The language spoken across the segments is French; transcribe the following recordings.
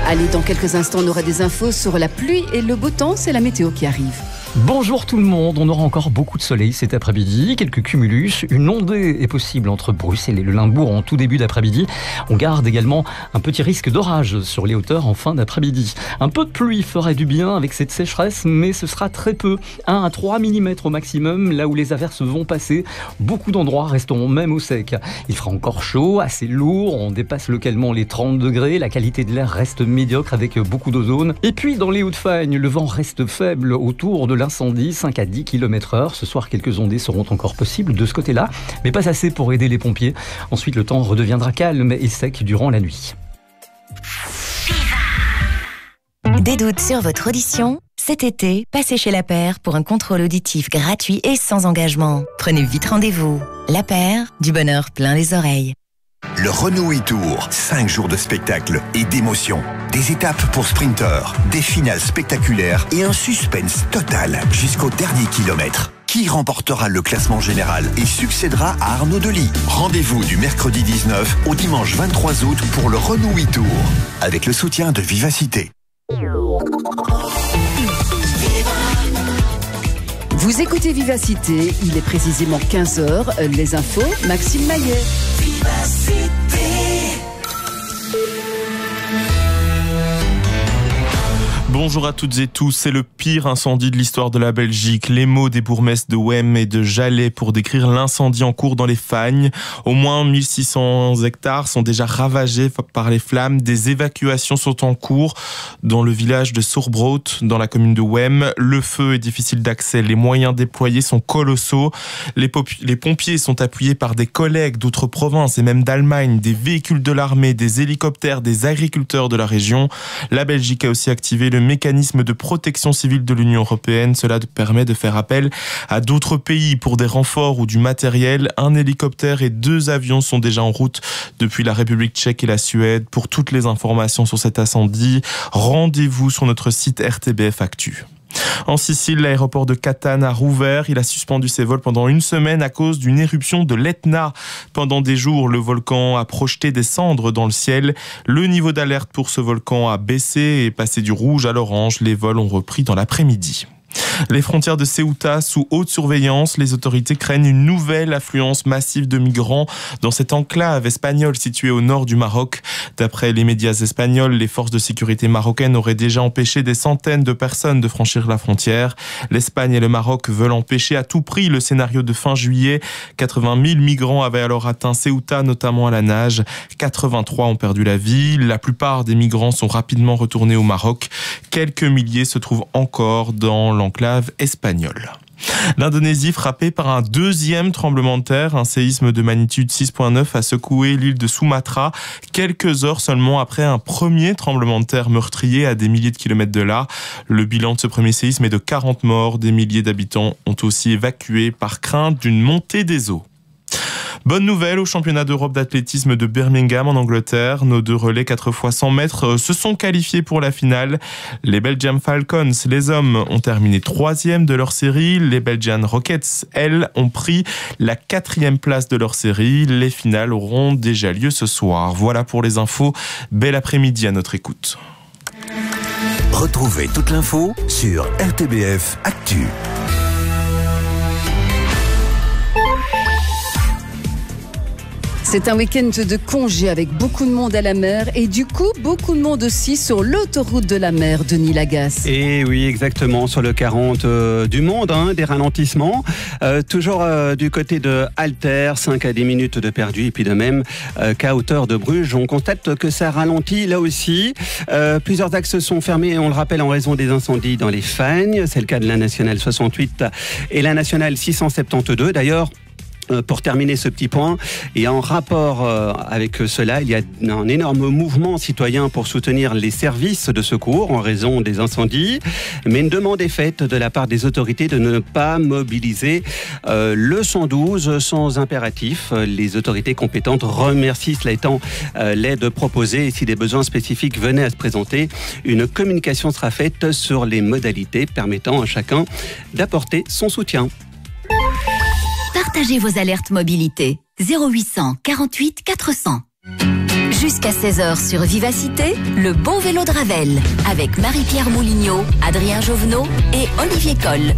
Allez, dans quelques instants, on aura des infos sur la pluie et le beau temps. C'est la météo qui arrive. Bonjour tout le monde, on aura encore beaucoup de soleil cet après-midi, quelques cumulus, une ondée est possible entre Bruxelles et le Limbourg en tout début d'après-midi. On garde également un petit risque d'orage sur les hauteurs en fin d'après-midi. Un peu de pluie ferait du bien avec cette sécheresse, mais ce sera très peu, 1 à 3 mm au maximum, là où les averses vont passer. Beaucoup d'endroits resteront même au sec. Il fera encore chaud, assez lourd, on dépasse localement les 30 degrés, la qualité de l'air reste médiocre avec beaucoup d'ozone. Et puis dans les Hauts-de-Fagne, le vent reste faible autour de l'incendie, 5 à 10 km/h. Ce soir, quelques ondées seront encore possibles de ce côté-là, mais pas assez pour aider les pompiers. Ensuite, le temps redeviendra calme et sec durant la nuit. Des doutes sur votre audition ? Cet été, passez chez La Paire pour un contrôle auditif gratuit et sans engagement. Prenez vite rendez-vous. La Paire, du bonheur plein les oreilles. Le Renault e-Tour, 5 jours de spectacle et d'émotion. Des étapes pour sprinteurs, des finales spectaculaires et un suspense total jusqu'au dernier kilomètre. Qui remportera le classement général et succédera à Arnaud Delis? Rendez-vous du mercredi 19 au dimanche 23 août pour le Renault e-Tour, avec le soutien de Vivacité. Vous écoutez Vivacité, il est précisément 15h. Les infos, Maxime Maillet. Vivacité. Bonjour à toutes et tous, c'est le pire incendie de l'histoire de la Belgique. Les mots des bourgmestres de Wem et de Jalais pour décrire l'incendie en cours dans les Fagnes. Au moins 1600 hectares sont déjà ravagés par les flammes. Des évacuations sont en cours dans le village de Soerbrood, dans la commune de Wem. Le feu est difficile d'accès, les moyens déployés sont colossaux. Les pompiers sont appuyés par des collègues d'autres provinces et même d'Allemagne, des véhicules de l'armée, des hélicoptères, des agriculteurs de la région. La Belgique a aussi activé le mécanisme de protection civile de l'Union européenne. Cela permet de faire appel à d'autres pays pour des renforts ou du matériel. Un hélicoptère et 2 avions sont déjà en route depuis la République tchèque et la Suède. Pour toutes les informations sur cet incendie, rendez-vous sur notre site RTBF Actu. En Sicile, l'aéroport de Catane a rouvert. Il a suspendu ses vols pendant 1 semaine à cause d'une éruption de l'Etna. Pendant des jours, le volcan a projeté des cendres dans le ciel. Le niveau d'alerte pour ce volcan a baissé et est passé du rouge à l'orange. Les vols ont repris dans l'après-midi. Les frontières de Ceuta sous haute surveillance, les autorités craignent une nouvelle affluence massive de migrants dans cette enclave espagnole située au nord du Maroc. D'après les médias espagnols, les forces de sécurité marocaines auraient déjà empêché des centaines de personnes de franchir la frontière. L'Espagne et le Maroc veulent empêcher à tout prix le scénario de fin juillet. 80 000 migrants avaient alors atteint Ceuta, notamment à la nage. 83 ont perdu la vie. La plupart des migrants sont rapidement retournés au Maroc. Quelques milliers se trouvent encore dans l'enclave espagnole. L'Indonésie frappée par un 2e tremblement de terre, un séisme de magnitude 6.9 a secoué l'île de Sumatra quelques heures seulement après un premier tremblement de terre meurtrier à des milliers de kilomètres de là. Le bilan de ce premier séisme est de 40 morts. Des milliers d'habitants ont aussi évacué par crainte d'une montée des eaux. Bonne nouvelle au championnat d'Europe d'athlétisme de Birmingham en Angleterre. Nos 2 relais 4 x 100 mètres se sont qualifiés pour la finale. Les Belgian Falcons, les hommes, ont terminé 3e de leur série. Les Belgian Rockets, elles, ont pris la 4e place de leur série. Les finales auront déjà lieu ce soir. Voilà pour les infos. Bel après-midi à notre écoute. Retrouvez toute l'info sur RTBF Actu. C'est un week-end de congé avec beaucoup de monde à la mer et du coup, beaucoup de monde aussi sur l'autoroute de la mer, Denis Lagasse. Et oui, exactement, sur le 40 du monde, des ralentissements. Toujours du côté de Alter, 5 à 10 minutes de perdu. Et puis de même qu'à hauteur de Bruges, on constate que ça ralentit là aussi. Plusieurs axes sont fermés, on le rappelle, en raison des incendies dans les Fagnes. C'est le cas de la nationale 68 et la nationale 672. D'ailleurs, pour terminer ce petit point, et en rapport avec cela, il y a un énorme mouvement citoyen pour soutenir les services de secours en raison des incendies, mais une demande est faite de la part des autorités de ne pas mobiliser le 112 sans impératif. Les autorités compétentes remercient, cela étant, l'aide proposée, et si des besoins spécifiques venaient à se présenter, une communication sera faite sur les modalités permettant à chacun d'apporter son soutien. Partagez vos alertes mobilité. 0800 48 400. Jusqu'à 16h sur Vivacité, le beau vélo de Ravel. Avec Marie-Pierre Moulignot, Adrien Jovenot et Olivier Coll.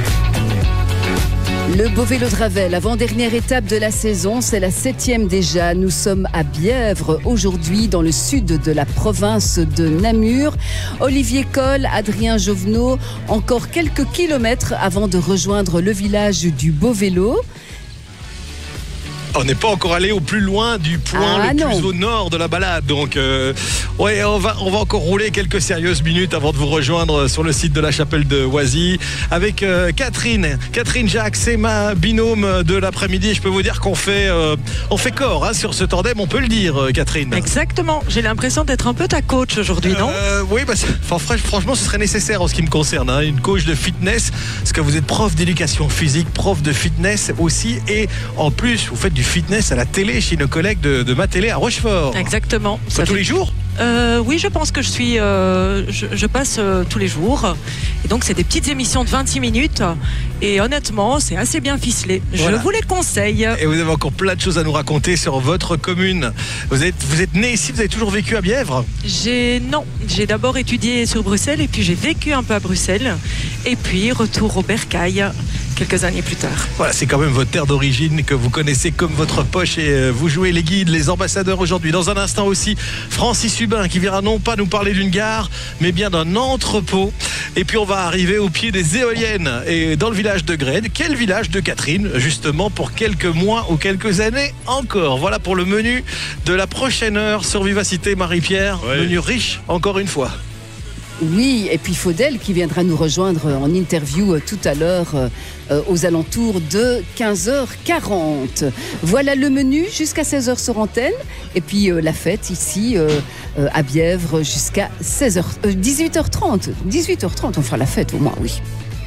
Le beau vélo de Ravel, avant-dernière étape de la saison, c'est la 7e déjà. Nous sommes à Bièvre aujourd'hui, dans le sud de la province de Namur. Olivier Coll, Adrien Jovenot, encore quelques kilomètres avant de rejoindre le village du beau vélo. On n'est pas encore allé au plus loin du point le plus au nord de la balade. Donc, ouais, on va encore rouler quelques sérieuses minutes avant de vous rejoindre sur le site de la chapelle de Oisy avec Catherine. Catherine Jacques, c'est ma binôme de l'après-midi. Je peux vous dire qu'on fait corps sur ce tandem, on peut le dire, Catherine. Exactement. J'ai l'impression d'être un peu ta coach aujourd'hui, non ? Oui, franchement, ce serait nécessaire en ce qui me concerne. Une coach de fitness, parce que vous êtes prof d'éducation physique, prof de fitness aussi, et en plus, vous faites du fitness à la télé chez nos collègues de ma télé à Rochefort. Exactement. Ça tous les jours ? Oui, je pense que je passe tous les jours. Et donc, c'est des petites émissions de 26 minutes. Et honnêtement, c'est assez bien ficelé. Voilà. Je vous les conseille. Et vous avez encore plein de choses à nous raconter sur votre commune. Vous êtes né ici, vous avez toujours vécu à Bièvre ? Non, j'ai d'abord étudié sur Bruxelles et puis j'ai vécu un peu à Bruxelles. Et puis, retour au Bercail quelques années plus tard. Voilà, c'est quand même votre terre d'origine que vous connaissez comme votre poche et vous jouez les guides, les ambassadeurs aujourd'hui. Dans un instant aussi, Francis Hubin qui viendra non pas nous parler d'une gare, mais bien d'un entrepôt. Et puis on va arriver au pied des éoliennes et dans le village de Grède. Quel village de Catherine, justement, pour quelques mois ou quelques années encore. Voilà pour le menu de la prochaine heure sur Vivacité, Marie-Pierre. Ouais. Menu riche, encore une fois. Oui, et puis Faudel qui viendra nous rejoindre en interview tout à l'heure aux alentours de 15h40. Voilà le menu jusqu'à 16h sur antenne. Et puis la fête ici à Bièvre jusqu'à 18h30. 18h30, on fera la fête au moins, oui.